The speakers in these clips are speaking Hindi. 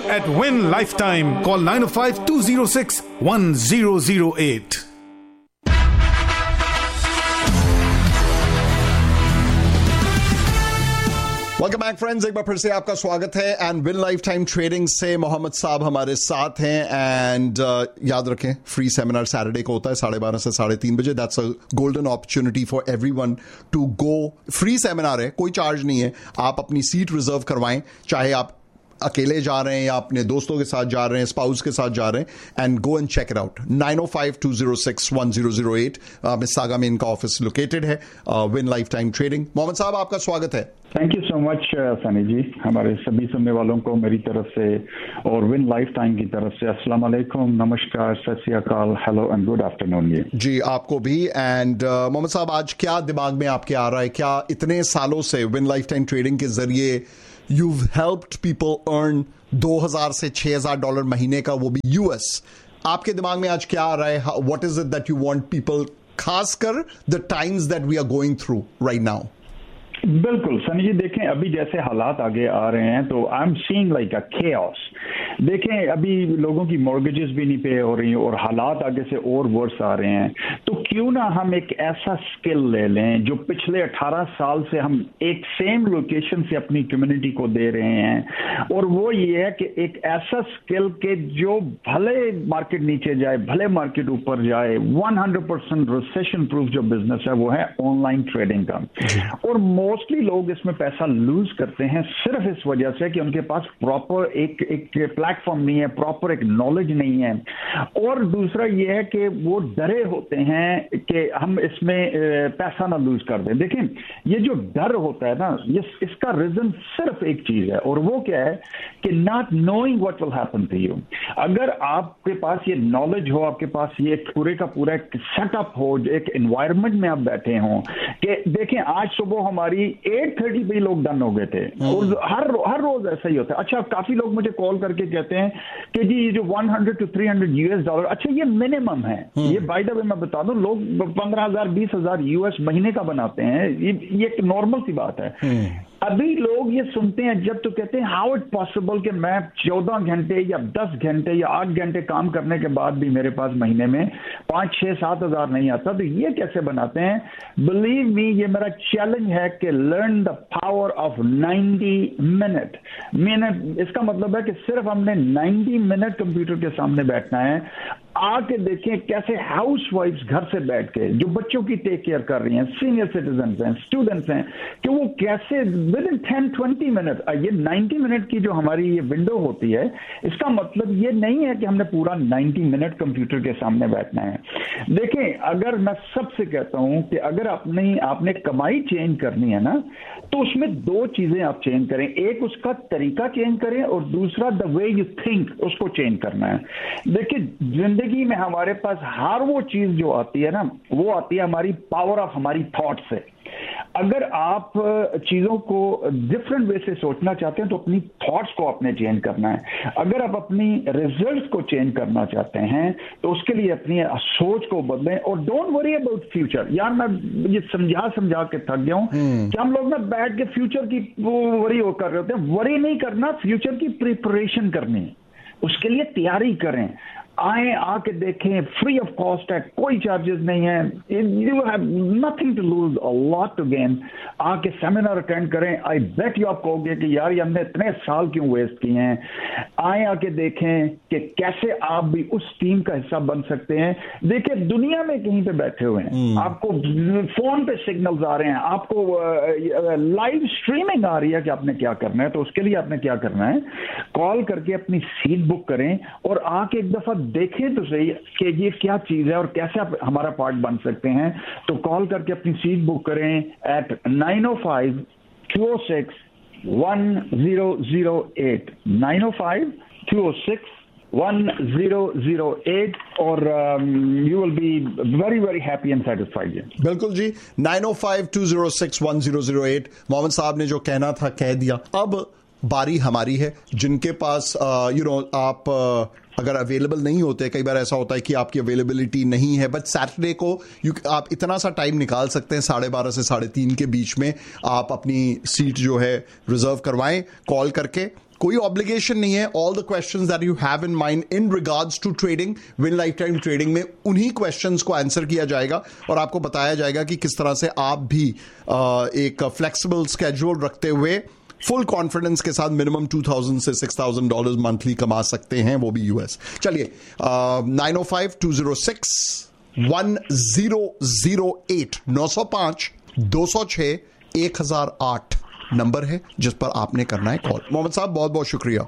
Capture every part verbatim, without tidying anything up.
at Win Lifetime. Call nine oh five, two oh six, one zero zero eight. Welcome back friends, एक बार फिर से आपका स्वागत है and win life time trading से मोहम्मद साहब हमारे साथ हैं एंड uh, याद रखें फ्री सेमिनार सैटरडे को होता है साढ़े बारह से साढ़े तीन बजे. That's a golden opportunity for everyone to go. Free seminar है, कोई चार्ज नहीं है. आप अपनी सीट रिजर्व करवाएं, चाहे आप अकेले जा रहे हैं या अपने दोस्तों के साथ जा रहे हैं, स्पाउस के साथ जा रहे हैं, and go and check it out. Nine O five, to oh six, one zero zero eight मिस्सागा में इनका ऑफिस लोकेटेड है. Win life time trading. Mohammad साहब आपका स्वागत है. Thank you so much Sunny जी, हमारे सभी सुनने वालों को मेरी तरफ से और विन लाइफ टाइम की तरफ से अस्सलाम वालेकुम, नमस्कार, सत श्री अकाल, हेलो एंड गुड आफ्टरनून. जी जी आपको भी. एंड मोहम्मद साहब, आज क्या दिमाग में आपके आ रहा है? क्या इतने सालों से विन लाइफ टाइम ट्रेडिंग के जरिए you've helped people earn दो हज़ार से छह हज़ार डॉलर महीने का, वो भी यूएस. आपके दिमाग में आज क्या आ रहा है? What is it that you want people, खासकर the times that we are going through right now? बिल्कुल सनी जी, देखें अभी जैसे हालात आगे आ रहे हैं तो I am seeing like a chaos. देखें अभी लोगों की मॉर्गेजेस भी नहीं पे हो रही और हालात आगे से और वर्स आ रहे हैं. तो क्यों ना हम एक ऐसा स्किल ले लें जो पिछले अठारह साल से हम एक सेम लोकेशन से अपनी कम्युनिटी को दे रहे हैं, और वो ये है कि एक ऐसा स्किल के जो भले मार्केट नीचे जाए भले मार्केट ऊपर जाए, हंड्रेड परसेंट रिसेशन प्रूफ जो बिजनेस है वो है ऑनलाइन ट्रेडिंग का. और मोस्टली लोग इसमें पैसा लूज करते हैं सिर्फ इस वजह से कि उनके पास प्रॉपर एक एक प्लेटफॉर्म नहीं है, प्रॉपर एक नॉलेज नहीं है. और दूसरा ये है कि वो डरे होते हैं कि हम इसमें पैसा ना लूज कर दें. देखें ये जो डर होता है ना, ये इसका रीजन सिर्फ एक चीज है, और वो क्या है कि not knowing what will happen to you. अगर आपके पास ये नॉलेज हो, आपके पास ये पूरे का पूरा एक सेटअप हो, एक एनवायरनमेंट में आप बैठे हों कि देखें आज सुबह हमारी एट थर्टी पे लोग डन हो गए थे, और हर हर रोज ऐसा ही होता है. अच्छा, काफी लोग मुझे कॉल करके कहते हैं कि जी ये जो hundred to three hundred US dollar, अच्छा ये मिनिमम है. ये बाय द वे मैं बता दूं, लोग पंद्रह हजार बीस हजार यूएस महीने का बनाते हैं. ये ये एक नॉर्मल सी बात है. अभी लोग ये सुनते हैं जब तो कहते हैं हाउ इट पॉसिबल कि मैं चौदह घंटे या दस घंटे या आठ घंटे काम करने के बाद भी मेरे पास महीने में पांच छह सात हजार नहीं आता, तो ये कैसे बनाते हैं? बिलीव मी, ये मेरा चैलेंज है कि learn the power of ninety minute minute इसका मतलब है कि सिर्फ हमने नाइंटी मिनट कंप्यूटर के सामने बैठना है. आके देखें कैसे हाउस वाइफ्स घर से बैठ के जो बच्चों की टेक केयर कर रही हैं, सीनियर सिटीजन हैं, स्टूडेंट्स हैं, कि वो कैसे with in ten twenty minute, ये नाइंटी मिनट की जो हमारी ये विंडो होती है, इसका मतलब ये नहीं है कि हमने पूरा नाइंटी मिनट कंप्यूटर के सामने बैठना है. देखें अगर मैं सबसे कहता हूं कि अगर अपनी आपने कमाई चेंज करनी है ना, तो उसमें दो चीजें आप चेंज करें. एक उसका तरीका चेंज करें और दूसरा द वे यू थिंक, उसको चेंज करना है. देखिए जिंदगी में हमारे पास हर वो चीज जो आती है ना, वो आती है हमारी पावर ऑफ हमारी थॉट से. अगर आप चीजों को डिफरेंट वे से सोचना चाहते हैं तो अपनी थॉट्स को आपने चेंज करना है. अगर आप अपनी रिजल्ट्स को चेंज करना चाहते हैं तो उसके लिए अपनी सोच को बदलें. और डोंट वरी अबाउट फ्यूचर. यार मैं ये समझा समझा के थक गया हूं कि हम लोग ना बैठ के फ्यूचर की वरी कर रहे होते हैं. वरी नहीं करना, फ्यूचर की प्रिपरेशन करनी, उसके लिए तैयारी करें. आए आके देखें, फ्री ऑफ कॉस्ट है, कोई चार्जेस नहीं है, you have nothing to lose, a lot to gain. आके सेमिनार अटेंड करें. आई बेट यू आप कहोगे कि यार ये हमने इतने साल क्यों वेस्ट किए हैं. आए आके देखें कि कैसे आप भी उस टीम का हिस्सा बन सकते हैं. देखिए दुनिया में कहीं पे बैठे हुए हैं, आपको फोन पे सिग्नल्स आ रहे हैं, आपको लाइव स्ट्रीमिंग आ रही है कि आपने क्या करना है. तो उसके लिए आपने क्या करना है, कॉल करके अपनी सीट बुक करें और आके एक दफा देखें तो सही कि ये क्या चीज है और कैसे आप हमारा पार्ट बन सकते हैं. तो कॉल करके अपनी सीट बुक करें एट नाइन ओ five, two O six, one zero zero eight nine ओ five, two O six, one zero zero eight और you will be very very happy and satisfied. बिल्कुल जी, नाइन ओ five, two O six, one zero zero eight. Mohammad साहब ने जो कहना था कह दिया. अब बारी हमारी है. जिनके पास यू नो आप uh, अगर अवेलेबल नहीं होते, कई बार ऐसा होता है कि आपकी अवेलेबिलिटी नहीं है, बट सैटरडे को यू आप इतना सा टाइम निकाल सकते हैं, साढ़े बारह से साढ़े तीन के बीच में आप अपनी सीट जो है रिजर्व करवाएं कॉल करके. कोई ऑब्लिगेशन नहीं है. All the questions that you have in mind in regards to trading, win life time trading में उन्हीं क्वेश्चंस को आंसर किया जाएगा और आपको बताया जाएगा कि किस तरह से आप भी uh, एक फ्लेक्सिबल स्केड्यूल रखते हुए फुल कॉन्फिडेंस के साथ मिनिमम टू थाउजेंड से सिक्स थाउजेंड डॉलर मंथली कमा सकते हैं, वो भी यूएस. चलिए, nine O five to zero six one zero zero eight नौ सौ पांच दो सौ छह एक हजार आठ नंबर है जिस पर आपने करना है कॉल. मोहम्मद साहब बहुत बहुत शुक्रिया.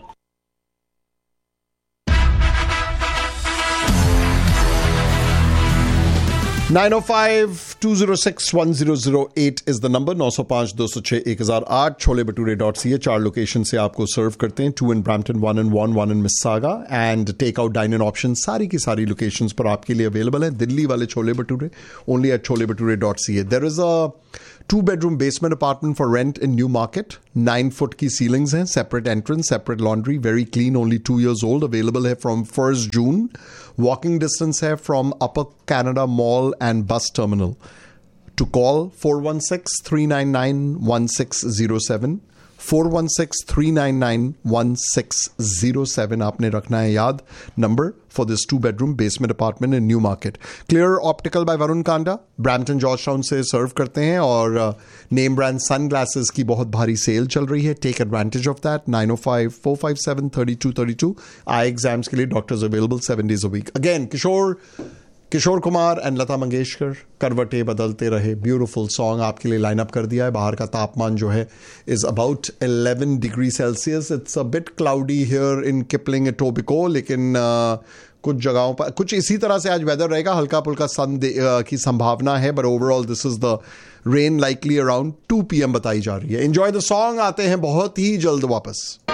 Nine O five to zero six one zero zero eight is the number. नौ सौ पांच दो सौ छह एक हजार आठ. छोले भटूरे डॉट सी ए चार लोकेशन से आपको सर्व करते हैं. To in Brampton, one in von, one in मिस्सागा and take out dine in option सारी की सारी लोकेशंस पर आपके लिए अवेलेबल है. दिल्ली वाले chole bhature only eight chole bhature dot C A. There is a two bedroom basement apartment for rent in new market. Nine foot की सीलिंग्स हैं, separate entrance, separate laundry, very clean, only two years old. Available है from first June. Walking distance है from upper Canada mall and bus terminal. To call four one six three nine nine one six zero seven, four one six three nine nine one six zero seven आपने रखना है याद number for this two bedroom basement apartment in New Market. Clear Optical by Varun Kanda, Brampton Georgetown से सर्व करते हैं और नेम ब्रांड सनग्लासेस की बहुत भारी सेल चल रही है. Take advantage of that. Nine O five four five seven thirty two thirty two. I exams के लिए doctors available seven days a week. Again Kishore Kishore Kumar and Lata Mangeshkar, करवटें बदलते रहे, ब्यूटीफुल सॉन्ग आपके लिए लाइन अप कर दिया है. बाहर का तापमान जो है is about eleven degree Celsius. It's a bit cloudy here in Kipling एटोबिको, लेकिन uh, कुछ जगहों पर कुछ इसी तरह से आज वेदर रहेगा. हल्का फुल्का सन uh, की संभावना है, but overall this is the rain likely around two P M बताई जा रही है. Enjoy the song. आते हैं बहुत ही जल्द वापस.